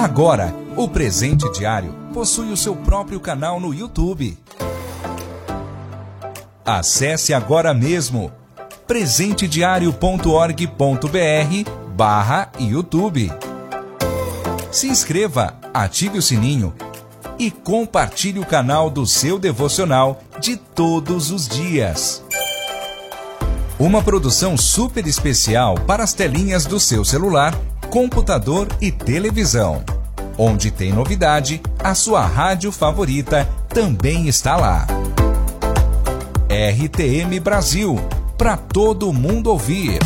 Agora, o Presente Diário possui o seu próprio canal no YouTube. Acesse agora mesmo presentediario.org.br/YouTube. Se inscreva, ative o sininho e compartilhe o canal do seu devocional de todos os dias. Uma produção super especial para as telinhas do seu celular, computador e televisão. Onde tem novidade, a sua rádio favorita também está lá. RTM Brasil, para todo mundo ouvir.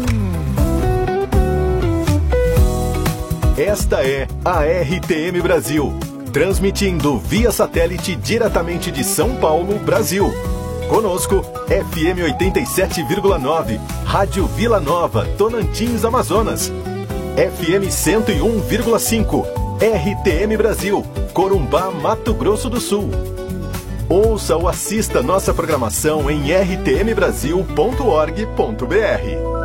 Esta é a RTM Brasil, transmitindo via satélite diretamente de São Paulo, Brasil. Conosco, FM 87,9, Rádio Vila Nova, Tonantins, Amazonas. FM 101,5, RTM Brasil, Corumbá, Mato Grosso do Sul. Ouça ou assista nossa programação em rtmbrasil.org.br.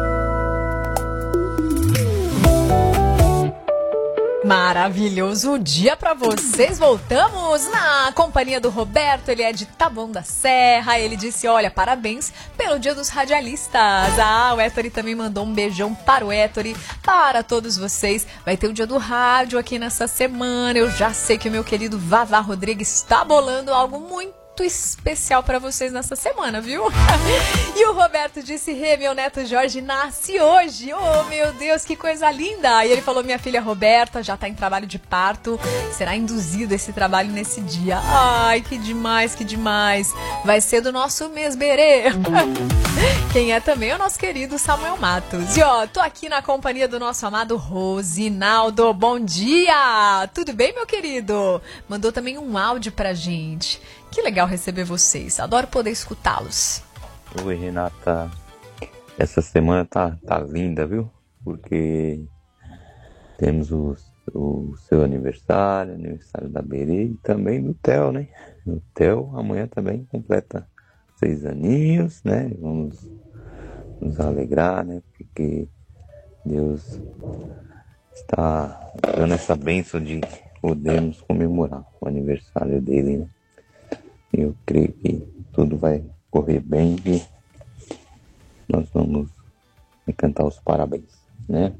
Maravilhoso dia pra vocês. Voltamos na companhia do Roberto. Ele é de Taboão da Serra. Ele disse, olha, parabéns pelo dia dos radialistas. O Héctor também mandou um beijão para o Héctor, para todos vocês. Vai ter o dia do rádio aqui nessa semana. Eu já sei que o meu querido Vavá Rodrigues está bolando algo muito especial para vocês nessa semana, viu? E o Roberto disse, meu neto Jorge nasce hoje. Oh, meu Deus, que coisa linda. E ele falou, minha filha Roberta já tá em trabalho de parto. Será induzido esse trabalho nesse dia. Ai, que demais, que demais. Vai ser do nosso mesberê. Quem é também é o nosso querido Samuel Matos. E tô aqui na companhia do nosso amado Rosinaldo. Bom dia! Tudo bem, meu querido? Mandou também um áudio pra gente. Que legal receber vocês. Adoro poder escutá-los. Oi, Renata. Essa semana tá linda, viu? Porque temos o seu aniversário da Berê e também do Theo, né? O Theo amanhã também completa 6 aninhos, né? Vamos nos alegrar, né? Porque Deus está dando essa bênção de podermos comemorar o aniversário dele, né? Eu creio que tudo vai correr bem e nós vamos cantar os parabéns, né?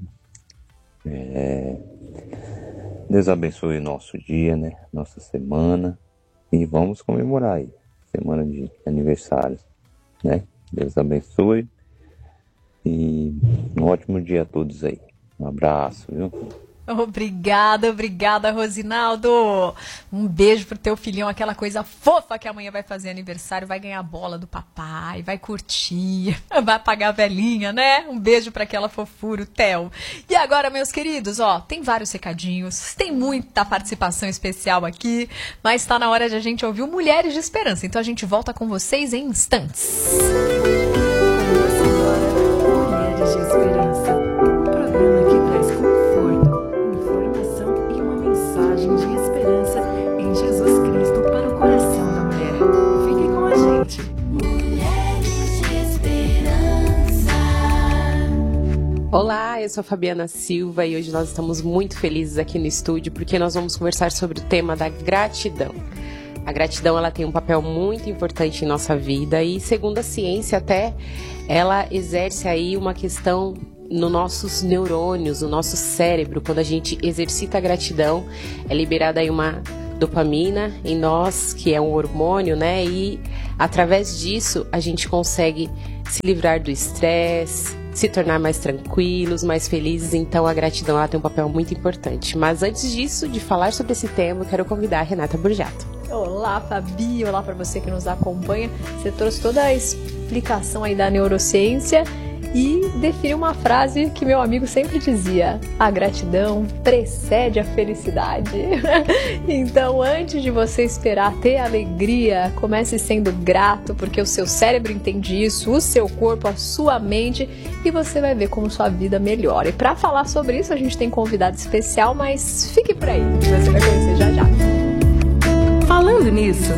Deus abençoe o nosso dia, né? Nossa semana, e vamos comemorar aí, semana de aniversários, né? Deus abençoe e um ótimo dia a todos aí. Um abraço, viu? Obrigada, Rosinaldo. Um beijo pro teu filhão, aquela coisa fofa que amanhã vai fazer aniversário, vai ganhar a bola do papai, vai curtir, vai apagar a velhinha, né? Um beijo pra aquela fofura, o Theo. E agora, meus queridos, tem vários recadinhos, tem muita participação especial aqui, mas tá na hora de a gente ouvir o Mulheres de Esperança. Então a gente volta com vocês em instantes. Mulheres de Esperança, um programa que traz conforto, informação e uma mensagem de esperança em Jesus Cristo para o coração da mulher. Fique com a gente. Mulheres de Esperança. Olá, eu sou a Fabiana Silva e hoje nós estamos muito felizes aqui no estúdio porque nós vamos conversar sobre o tema da gratidão. A gratidão, ela tem um papel muito importante em nossa vida e, segundo a ciência, até ela exerce aí uma questão nos nossos neurônios, no nosso cérebro. Quando a gente exercita a gratidão, é liberada aí uma dopamina em nós, que é um hormônio, né? E através disso a gente consegue se livrar do estresse, se tornar mais tranquilos, mais felizes. Então a gratidão, ela tem um papel muito importante. Mas antes disso, de falar sobre esse tema, eu quero convidar a Renata Burjato. Olá, Fabi, olá para você que nos acompanha. Você trouxe toda a explicação aí da neurociência e definiu uma frase que meu amigo sempre dizia: a gratidão precede a felicidade. Então, antes de você esperar ter alegria, comece sendo grato, porque o seu cérebro entende isso, o seu corpo, a sua mente, e você vai ver como sua vida melhora. E para falar sobre isso, a gente tem convidado especial, mas fique por aí, você vai conhecer já já. Falando nisso,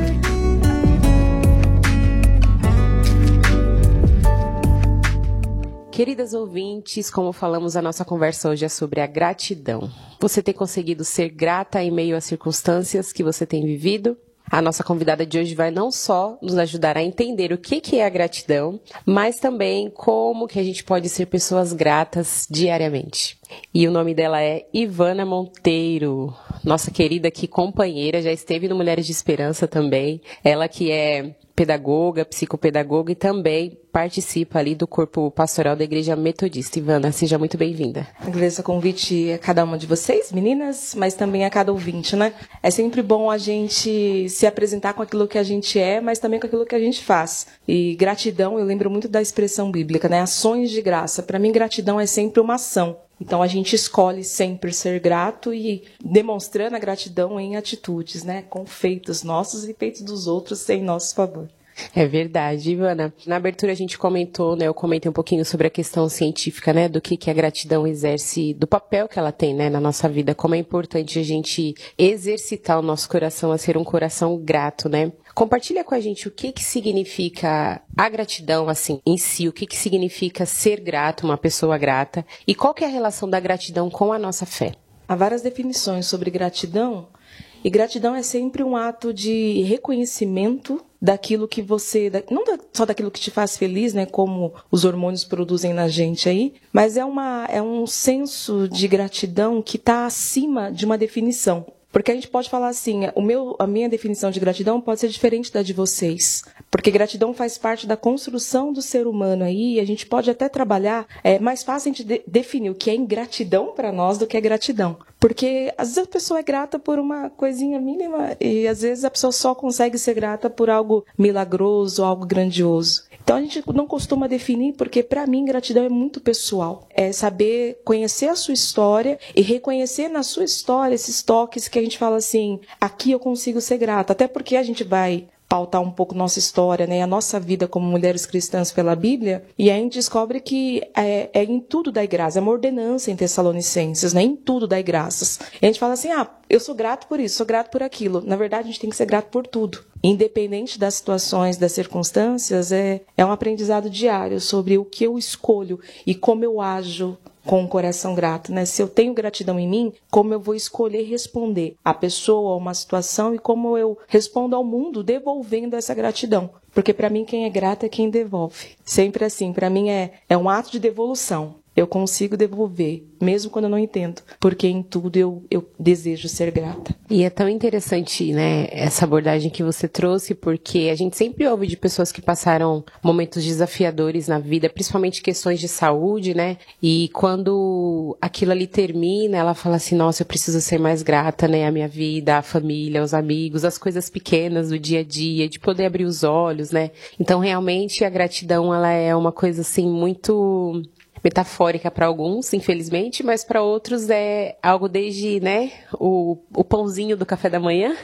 Queridas ouvintes, como falamos, a nossa conversa hoje é sobre a gratidão. Você tem conseguido ser grata em meio às circunstâncias que você tem vivido? A nossa convidada de hoje vai não só nos ajudar a entender o que é a gratidão, mas também como que a gente pode ser pessoas gratas diariamente. E o nome dela é Ivana Monteiro, nossa querida aqui companheira, já esteve no Mulheres de Esperança também. Ela que é pedagoga, psicopedagoga e também participa ali do corpo pastoral da Igreja Metodista. Ivana, seja muito bem-vinda. Agradeço o convite a cada uma de vocês, meninas, mas também a cada ouvinte, né? É sempre bom a gente se apresentar com aquilo que a gente é, mas também com aquilo que a gente faz. E gratidão, eu lembro muito da expressão bíblica, né? Ações de graça. Para mim, gratidão é sempre uma ação. Então, a gente escolhe sempre ser grato e demonstrando a gratidão em atitudes, né? Com feitos nossos e feitos dos outros em nosso favor. É verdade, Ivana. Na abertura a gente comentou, né? Eu comentei um pouquinho sobre a questão científica, né? Do que a gratidão exerce, do papel que ela tem, né? Na nossa vida. Como é importante a gente exercitar o nosso coração a ser um coração grato, né? Compartilha com a gente o que significa a gratidão, assim, em si, o que significa ser grato, uma pessoa grata, e qual que é a relação da gratidão com a nossa fé. Há várias definições sobre gratidão, e gratidão é sempre um ato de reconhecimento daquilo que você, não só daquilo que te faz feliz, né, como os hormônios produzem na gente aí, mas é um senso de gratidão que está acima de uma definição. Porque a gente pode falar assim, a minha definição de gratidão pode ser diferente da de vocês. Porque gratidão faz parte da construção do ser humano aí, e a gente pode até trabalhar, é mais fácil a gente definir o que é ingratidão para nós do que é gratidão. Porque às vezes a pessoa é grata por uma coisinha mínima, e às vezes a pessoa só consegue ser grata por algo milagroso, algo grandioso. Então a gente não costuma definir, porque para mim gratidão é muito pessoal. É saber conhecer a sua história e reconhecer na sua história esses toques que a gente fala assim, aqui eu consigo ser grata. Até porque a gente vai pautar um pouco nossa história, né, a nossa vida como mulheres cristãs pela Bíblia, e aí a gente descobre que é em tudo dai graça, é uma ordenança em Tessalonicenses, né, em tudo dai graças. E a gente fala assim, eu sou grato por isso, sou grato por aquilo. Na verdade, a gente tem que ser grato por tudo. Independente das situações, das circunstâncias, é um aprendizado diário sobre o que eu escolho e como eu ajo com um coração grato, né? Se eu tenho gratidão em mim, como eu vou escolher responder à pessoa, a uma situação, e como eu respondo ao mundo devolvendo essa gratidão. Porque para mim quem é grato é quem devolve. Sempre assim, para mim é um ato de devolução. Eu consigo devolver, mesmo quando eu não entendo, porque em tudo eu desejo ser grata. E é tão interessante, né, essa abordagem que você trouxe, porque a gente sempre ouve de pessoas que passaram momentos desafiadores na vida, principalmente questões de saúde, né, e quando aquilo ali termina, ela fala assim, nossa, eu preciso ser mais grata, né, à minha vida, à família, aos amigos, às coisas pequenas do dia a dia, de poder abrir os olhos, né. Então, realmente, a gratidão, ela é uma coisa, assim, muito metafórica para alguns, infelizmente, mas para outros é algo desde, né, o pãozinho do café da manhã,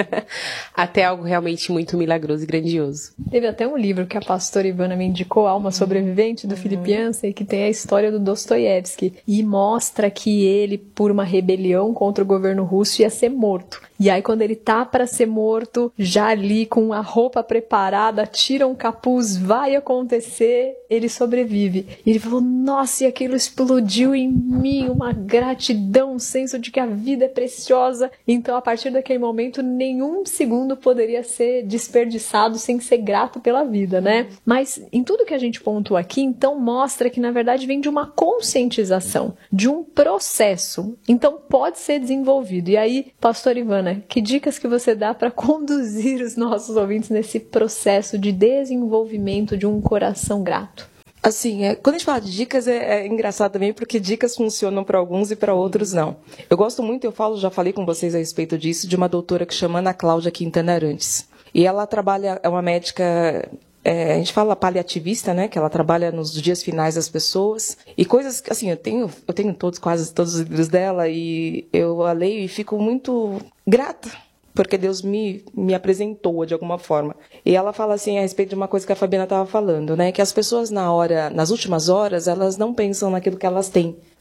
até algo realmente muito milagroso e grandioso. Teve até um livro que a pastora Ivana me indicou, Alma Sobrevivente, do Philip Yancey, que tem a história do Dostoiévski, e mostra que ele, por uma rebelião contra o governo russo, ia ser morto. E aí, quando ele tá para ser morto, já ali com a roupa preparada, tira um capuz, vai acontecer, ele sobrevive. E ele falou, nossa, e aquilo explodiu em mim, uma gratidão, um senso de que a vida é preciosa. Então, a partir daquele momento, nenhum segundo poderia ser desperdiçado sem ser grato pela vida, né? Mas, em tudo que a gente pontuou aqui, então, mostra que, na verdade, vem de uma conscientização, de um processo. Então, pode ser desenvolvido. E aí, pastor Ivana, que dicas que você dá para conduzir os nossos ouvintes nesse processo de desenvolvimento de um coração grato? Assim, quando a gente fala de dicas, é engraçado também, porque dicas funcionam para alguns e para outros não. Eu gosto muito, já falei com vocês a respeito disso, de uma doutora que chama Ana Cláudia Quintana Arantes. E ela trabalha, é uma médica, a gente fala paliativista, né, que ela trabalha nos dias finais das pessoas. E coisas, assim, eu tenho quase todos os livros dela, e eu a leio e fico muito grata, porque Deus me apresentou de alguma forma. E ela fala assim a respeito de uma coisa que a Fabiana estava falando, né? Que as pessoas nas últimas horas, elas não pensam naquilo que elas têm,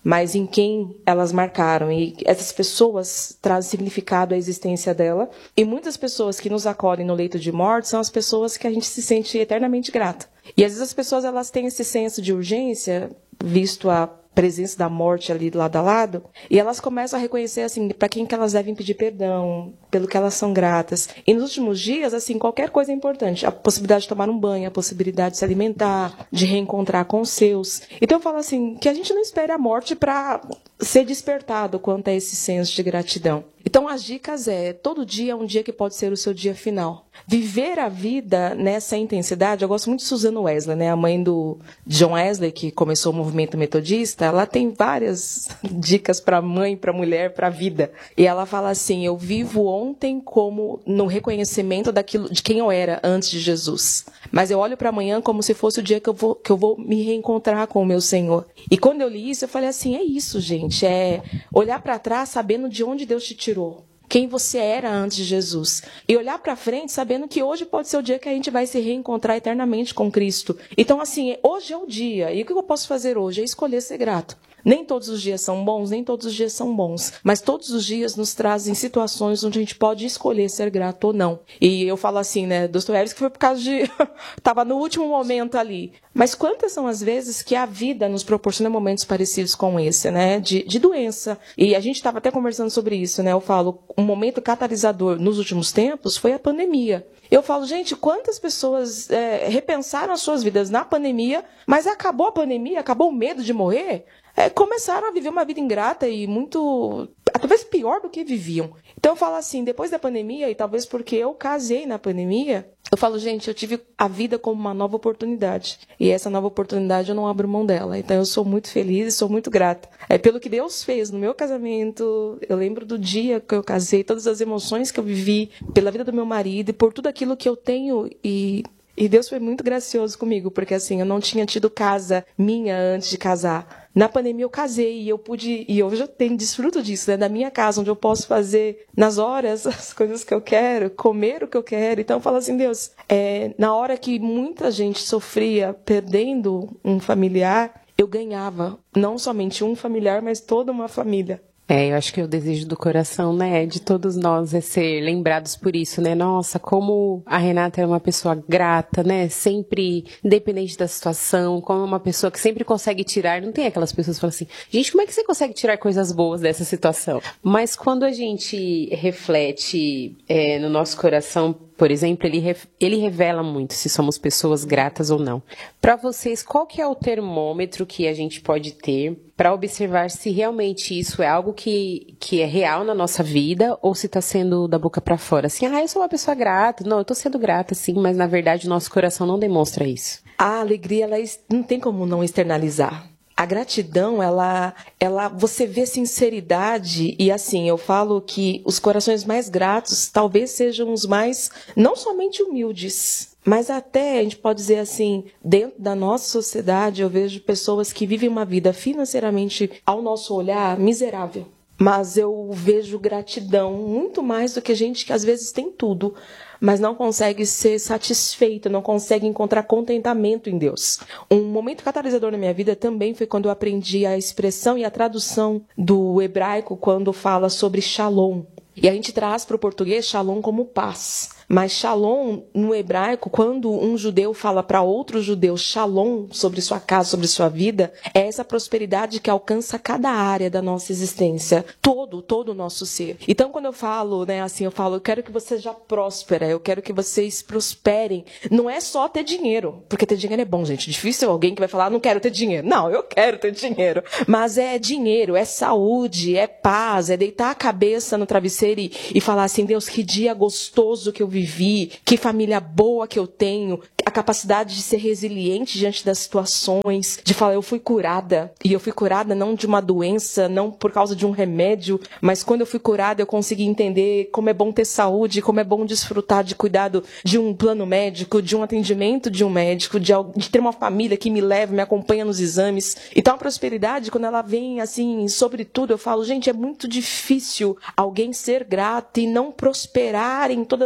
mas em quem elas marcaram. E essas pessoas trazem significado à existência dela. E muitas pessoas que nos acolhem no leito de morte são as pessoas que a gente se sente eternamente grata. E às vezes as pessoas elas têm esse senso de urgência, visto a presença da morte ali lado a lado, e elas começam a reconhecer assim para quem que elas devem pedir perdão, pelo que elas são gratas. E nos últimos dias, assim, qualquer coisa é importante. A possibilidade de tomar um banho, a possibilidade de se alimentar, de reencontrar com os seus. Então eu falo assim, que a gente não espere a morte para ser despertado quanto a esse senso de gratidão. Então as dicas todo dia é um dia que pode ser o seu dia final. Viver a vida nessa intensidade. Eu gosto muito de Susan Wesley, né? A mãe do John Wesley, que começou o movimento metodista. Ela tem várias dicas para mãe, para mulher, para a vida. E ela fala assim, eu vivo ontem como no reconhecimento daquilo, de quem eu era antes de Jesus. Mas eu olho para amanhã como se fosse o dia que eu vou me reencontrar com o meu Senhor. E quando eu li isso, eu falei assim, é isso, gente. É olhar para trás sabendo de onde Deus te tirou. Quem você era antes de Jesus. E olhar para frente sabendo que hoje pode ser o dia que a gente vai se reencontrar eternamente com Cristo. Então, assim, hoje é o dia. E o que eu posso fazer hoje? É escolher ser grato. Nem todos os dias são bons, nem todos os dias são bons. Mas todos os dias nos trazem situações onde a gente pode escolher ser grato ou não. E eu falo assim, né? Dostoiévski foi por causa de... Estava no último momento ali. Mas quantas são as vezes que a vida nos proporciona momentos parecidos com esse, né? De doença. E a gente estava até conversando sobre isso, né? Eu falo, um momento catalisador nos últimos tempos foi a pandemia. Eu falo, gente, quantas pessoas repensaram as suas vidas na pandemia, mas acabou a pandemia, acabou o medo de morrer, começaram a viver uma vida ingrata e muito, talvez pior do que viviam. Então eu falo assim, depois da pandemia, e talvez porque eu casei na pandemia, eu falo, gente, eu tive a vida como uma nova oportunidade. E essa nova oportunidade eu não abro mão dela. Então eu sou muito feliz e sou muito grata. Pelo que Deus fez no meu casamento, eu lembro do dia que eu casei, todas as emoções que eu vivi, pela vida do meu marido e por tudo aquilo que eu tenho e Deus foi muito gracioso comigo, porque assim, eu não tinha tido casa minha antes de casar. Na pandemia eu casei e eu pude, e hoje eu tenho desfruto disso, né? Da minha casa, onde eu posso fazer nas horas as coisas que eu quero, comer o que eu quero. Então eu falo assim, Deus, na hora que muita gente sofria perdendo um familiar, eu ganhava não somente um familiar, mas toda uma família. Eu acho que o desejo do coração, né, de todos nós é ser lembrados por isso, né? Nossa, como a Renata é uma pessoa grata, né? Sempre independente da situação, como uma pessoa que sempre consegue tirar, não tem aquelas pessoas que falam assim, gente, como é que você consegue tirar coisas boas dessa situação? Mas quando a gente reflete no nosso coração, por exemplo, ele revela muito se somos pessoas gratas ou não. Para vocês, qual que é o termômetro que a gente pode ter para observar se realmente isso é algo que é real na nossa vida ou se está sendo da boca para fora? Assim, eu sou uma pessoa grata. Não, eu estou sendo grata, sim, mas na verdade o nosso coração não demonstra isso. A alegria, ela não tem como não externalizar. A gratidão, ela você vê sinceridade e assim, eu falo que os corações mais gratos talvez sejam os mais, não somente humildes, mas até, a gente pode dizer assim, dentro da nossa sociedade eu vejo pessoas que vivem uma vida financeiramente, ao nosso olhar, miserável. Mas eu vejo gratidão muito mais do que gente que às vezes tem tudo, mas não consegue ser satisfeito, não consegue encontrar contentamento em Deus. Um momento catalisador na minha vida também foi quando eu aprendi a expressão e a tradução do hebraico quando fala sobre shalom. E a gente traz para o português shalom como paz. Mas shalom, no hebraico, quando um judeu fala para outro judeu shalom sobre sua casa, sobre sua vida, é essa prosperidade que alcança cada área da nossa existência. Todo o nosso ser. Então, quando eu falo, né, assim, eu quero que você seja próspera, eu quero que vocês prosperem. Não é só ter dinheiro, porque ter dinheiro é bom, gente. Difícil alguém que vai falar, não quero ter dinheiro. Não, eu quero ter dinheiro. Mas é dinheiro, é saúde, é paz, é deitar a cabeça no travesseiro e falar assim, Deus, que dia gostoso que eu vivi, que família boa que eu tenho, a capacidade de ser resiliente diante das situações, de falar, eu fui curada. E eu fui curada não de uma doença, não por causa de um remédio, mas quando eu fui curada eu consegui entender como é bom ter saúde, como é bom desfrutar de cuidado de um plano médico, de um atendimento de um médico, de ter uma família que me leva, me acompanha nos exames. Então a prosperidade, quando ela vem assim, sobretudo, eu falo, gente, é muito difícil alguém ser grato e não prosperar em todas as áreas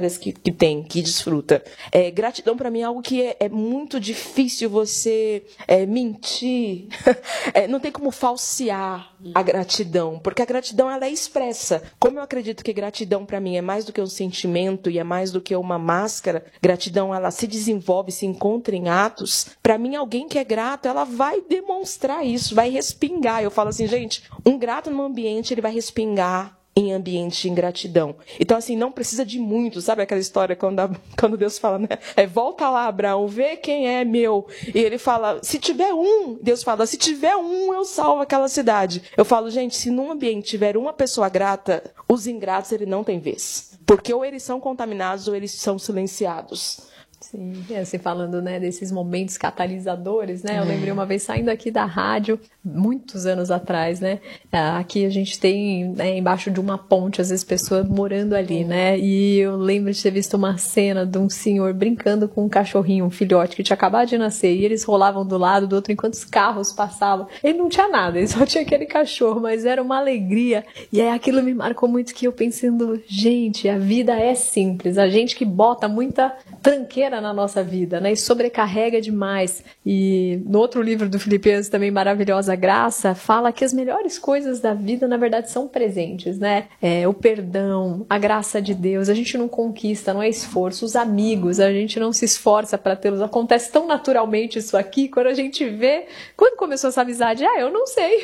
parece que tem, que desfruta. Gratidão para mim é algo que é muito difícil você mentir. Não tem como falsear a gratidão, porque a gratidão ela é expressa. Como eu acredito que gratidão para mim é mais do que um sentimento e é mais do que uma máscara, gratidão ela se desenvolve, se encontra em atos. Para mim, alguém que é grato, ela vai demonstrar isso, vai respingar. Eu falo assim, gente, um grato no ambiente, ele vai respingar em ambiente de ingratidão. Então, assim, não precisa de muito. Sabe aquela história quando Deus fala, né? Volta lá, Abraão, vê quem é meu. E ele fala, se tiver um, Deus fala, se tiver um, eu salvo aquela cidade. Eu falo, gente, se num ambiente tiver uma pessoa grata, os ingratos, ele não tem vez. Porque ou eles são contaminados ou eles são silenciados. Sim, você falando, né, desses momentos catalisadores, né? Eu lembrei uma vez saindo aqui da rádio, muitos anos atrás, né? Aqui a gente tem, né, embaixo de uma ponte, às vezes pessoas morando ali, né? E eu lembro de ter visto uma cena de um senhor brincando com um cachorrinho, um filhote que tinha acabado de nascer, e eles rolavam do lado do outro enquanto os carros passavam. Ele não tinha nada, ele só tinha aquele cachorro, mas era uma alegria. E aí aquilo me marcou muito, que eu pensando, gente, a vida é simples, a gente que bota muita tranqueira na nossa vida, né, e sobrecarrega demais. E no outro livro do Filipenses, também Maravilhosa Graça, fala que as melhores coisas da vida, na verdade, são presentes, né, o perdão, a graça de Deus, a gente não conquista, não é esforço, os amigos, a gente não se esforça para tê-los, acontece tão naturalmente isso aqui, quando a gente vê, quando começou essa amizade, eu não sei,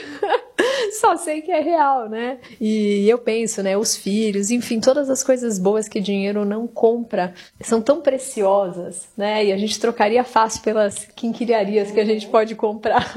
só sei que é real, né, e eu penso, né, os filhos, enfim, todas as coisas boas que dinheiro não compra, são tão preciosas, né? E a gente trocaria fácil pelas quinquilharias que a gente pode comprar.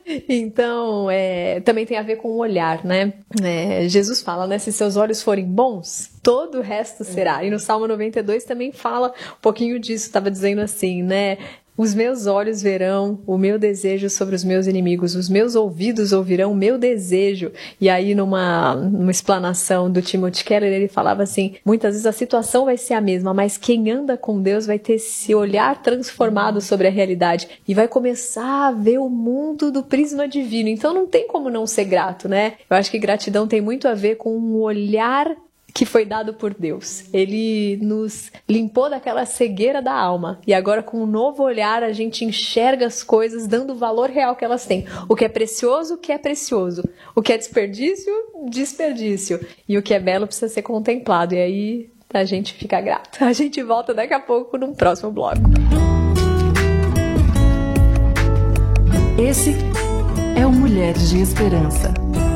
Então, também tem a ver com o olhar, né? Jesus fala, né? Se seus olhos forem bons, todo o resto será. E no Salmo 92 também fala um pouquinho disso, estava dizendo assim, né? Os meus olhos verão o meu desejo sobre os meus inimigos, os meus ouvidos ouvirão o meu desejo. E aí numa explanação do Timothy Keller, ele falava assim, muitas vezes a situação vai ser a mesma, mas quem anda com Deus vai ter esse olhar transformado sobre a realidade e vai começar a ver o mundo do prisma divino. Então não tem como não ser grato, né? Eu acho que gratidão tem muito a ver com um olhar que foi dado por Deus. Ele nos limpou daquela cegueira da alma. E agora, com um novo olhar, a gente enxerga as coisas dando o valor real que elas têm. O que é precioso, que é precioso. O que é desperdício, desperdício. E o que é belo precisa ser contemplado. E aí, a gente fica grato. A gente volta daqui a pouco num próximo bloco. Esse é o Mulheres de Esperança.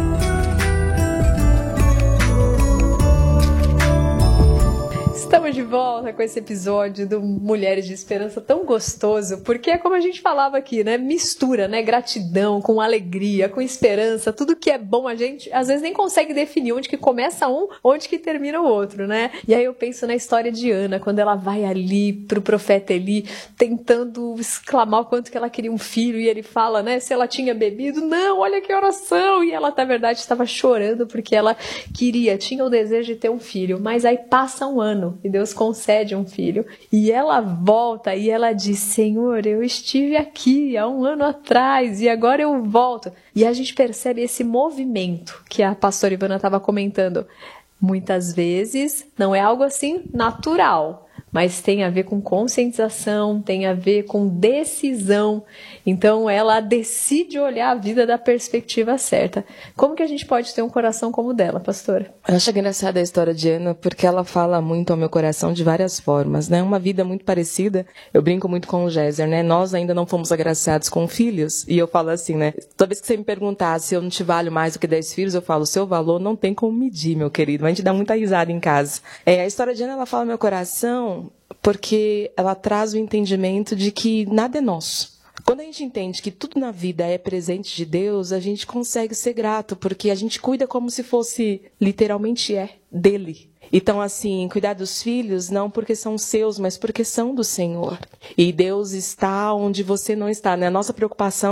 Estamos de volta com esse episódio do Mulheres de Esperança tão gostoso, porque é como a gente falava aqui, né? Mistura, né? Gratidão com alegria, com esperança, tudo que é bom a gente às vezes nem consegue definir onde que começa um, onde que termina o outro, né? E aí eu penso na história de Ana, quando ela vai ali pro profeta Eli, tentando exclamar o quanto que ela queria um filho, e ele fala, né? Se ela tinha bebido, não, olha que oração! E ela, na verdade, estava chorando porque ela tinha o desejo de ter um filho, mas aí passa um ano, e Deus concede um filho, e ela volta e ela diz, Senhor, eu estive aqui há um ano atrás e agora eu volto. E a gente percebe esse movimento que a pastora Ivana estava comentando. Muitas vezes não é algo assim natural, mas tem a ver com conscientização, tem a ver com decisão. Então ela decide olhar a vida da perspectiva certa. Como que a gente pode ter um coração como o dela, pastora? Eu acho engraçada a história de Ana, porque ela fala muito ao meu coração de várias formas, né? Uma vida muito parecida. Eu brinco muito com o Géser, né? Nós ainda não fomos agraciados com filhos. E eu falo assim, né? Toda vez que você me perguntar se eu não te valho mais do que 10 filhos, eu falo, o seu valor não tem como medir, meu querido. A gente dá muita risada em casa. A história de Ana, ela fala ao meu coração porque ela traz o entendimento de que nada é nosso. Quando a gente entende que tudo na vida é presente de Deus, a gente consegue ser grato, porque a gente cuida como se fosse, literalmente dele. Então, assim, cuidar dos filhos não porque são seus, mas porque são do Senhor. E Deus está onde você não está, né? A nossa preocupação